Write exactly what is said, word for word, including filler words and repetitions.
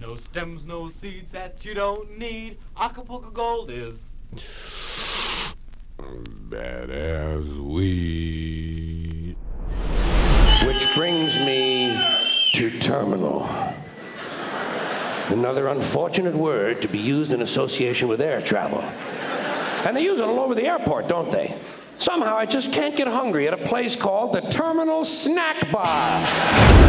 No stems, no seeds that you don't need. Acapulco Gold is badass weed. Which brings me to terminal. Another unfortunate word to be used in association with air travel. And they use it all over the airport, don't they? Somehow I just can't get hungry at a place called the Terminal Snack Bar.